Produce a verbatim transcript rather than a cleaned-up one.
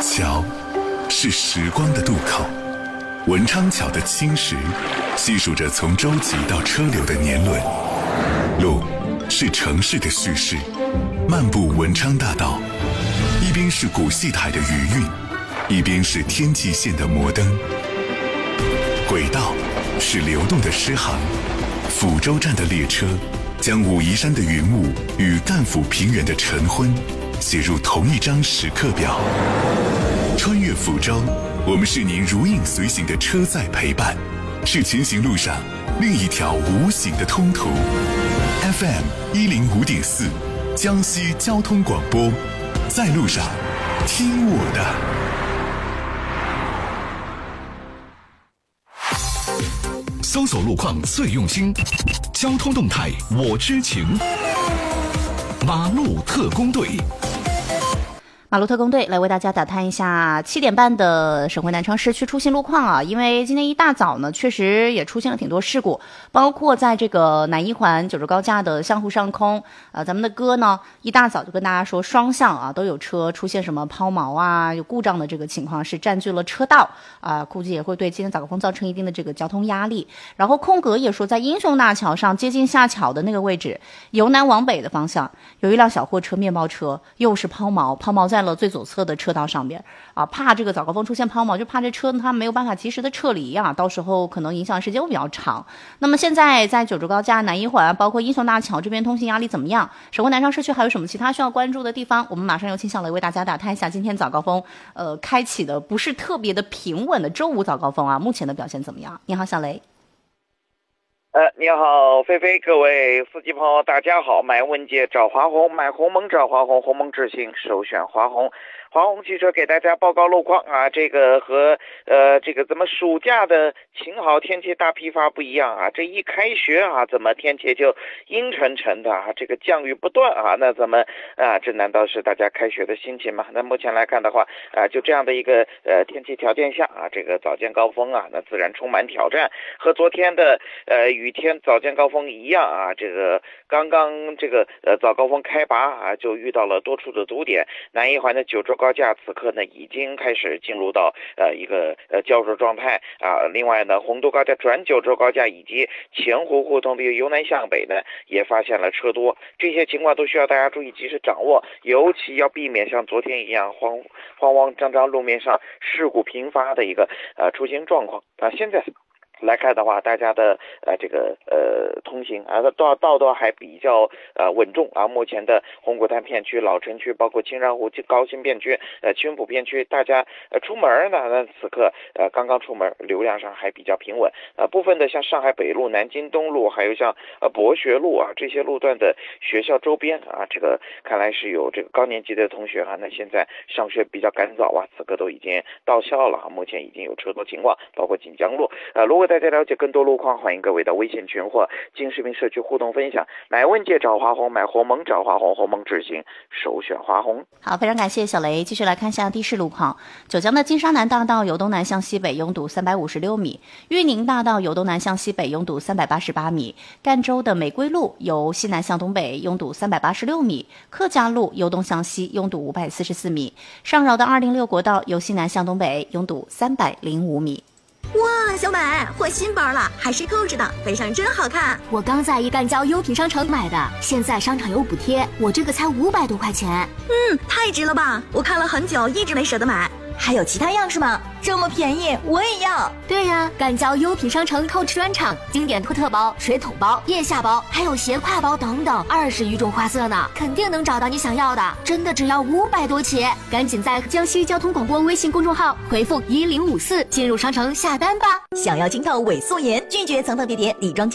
桥是时光的渡口，文昌桥的青石细数着从舟楫到车流的年轮。路是城市的叙事，漫步文昌大道，一边是古戏台的余韵，一边是天际线的摩登。轨道是流动的诗行，抚州站的列车将武夷山的云雾与赣抚平原的晨昏写入同一张时刻表。穿越抚州，我们是您如影随形的车载陪伴，是前行路上另一条无形的通途。F M 一零五点四，江西交通广播，在路上听我的。 搜索路况最用心，交通动态我知情。马路特工队。 马路特工队来为大家打探一下七点半的省会南昌市区出行路况啊，因为今天一大早呢，确实也出现了挺多事故，包括在这个南一环九州高架的相互上空，呃，咱们的哥呢一大早就跟大家说，双向啊都有车出现什么抛锚啊、有故障的这个情况，是占据了车道啊，估计也会对今天早高峰造成一定的这个交通压力。然后空格也说，在英雄大桥上接近下桥的那个位置，由南往北的方向，有一辆小货车、面包车又是抛锚，抛锚在了最左侧的车道上边啊，怕这个早高峰出现抛锚，就怕这车它没有办法及时的撤离啊，到时候可能影响时间会比较长。那么现在在九州高架、南一环，包括英雄大桥这边通行压力怎么样？省会南昌市区还有什么其他需要关注的地方？我们马上有请小雷为大家打探一下今天早高峰，呃，开启的不是特别的平稳的周五早高峰啊，目前的表现怎么样？你好，小雷。 呃，你好，菲菲，各位司机朋友，大家好。买问界找华虹，买鸿蒙找华虹，鸿蒙智行首选华虹。华虹汽车给大家报告路况啊，这个和呃这个怎么暑假的晴好天气大批发不一样啊，这一开学啊，怎么天气就阴沉沉的啊，这个降雨不断啊，那怎么啊，这难道是大家开学的心情吗？那目前来看的话啊，就这样的一个呃天气条件下啊，这个早间高峰啊，那自然充满挑战，和昨天的呃雨天早间高峰一样啊，这个刚刚这个呃早高峰开拔啊，就遇到了多处的堵点，南一环的九州高架此刻呢已经开始进入到呃一个呃焦灼状态啊。另外呢，洪都高架转九州高架以及前湖胡同的由南向北呢也发现了车多，这些情况都需要大家注意及时掌握，尤其要避免像昨天一样慌慌慌张张路面上事故频发的一个呃出行状况啊。现在来看的话，大家的呃这个呃通行啊道道道还比较呃稳重啊。目前的红果滩片区、老城区，包括青山湖高新片区、呃青浦片区，大家呃出门呢，那此刻呃刚刚出门，流量上还比较平稳。呃部分的像上海北路、南京东路，还有像呃博学路啊这些路段的学校周边啊，这个看来是有这个高年级的同学啊，那现在上学比较赶早啊，此刻都已经到校了，目前已经有车多情况，包括锦江路。呃如果大家了解更多路况，欢迎各位到微信群或金视频社区互动分享。买问界找华虹，买鸿蒙找华虹，鸿蒙智行首选华虹。 好，非常感谢小雷。继续来看一下地势路况。九江的金沙南大道由东南向西北拥堵三百五十六米，玉宁大道由东南向西北拥堵三百八十八米，赣州的玫瑰路由西南向东北拥堵三百八十六米，客家路由东向西拥堵五百四十四米，上饶的二零六国道由西南向东北拥堵三百零五米。 哇，小美换新包了，还是扣着的，背上真好看。 我刚在一赣交优品商城买的，现在商场有补贴，我这个才五百多块钱。 嗯，太值了吧！我看了很久，一直没舍得买。还有其他样式吗？这么便宜，我也要。 对呀，赣交优品商城扣 o 专场，经典托特包、水桶包、腋下包，还有斜挎包等等，二十余种花色呢，肯定能找到你想要的。真的只要五百多起，赶紧在江西交通广播微信公众号回复一零五四进入商城下单吧。 想要惊到伪素颜，拒绝层层叠叠底妆。